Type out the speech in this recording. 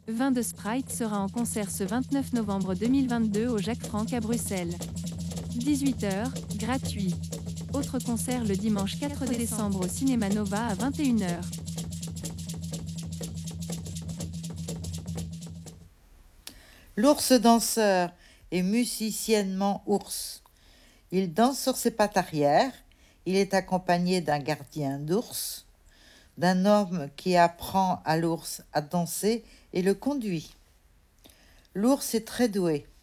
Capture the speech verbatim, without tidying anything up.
Vin de Sprite sera en concert ce vingt-neuf novembre deux mille vingt-deux au Jacques Franck à Bruxelles. dix-huit heures, gratuit. Autre concert le dimanche quatre décembre au Cinéma Nova à vingt et une heures. L'ours danseur est musiciennement ours. Il danse sur ses pattes arrière. Il est accompagné d'un gardien d'ours, d'un homme qui apprend à l'ours à danser et le conduit. L'ours est très doué.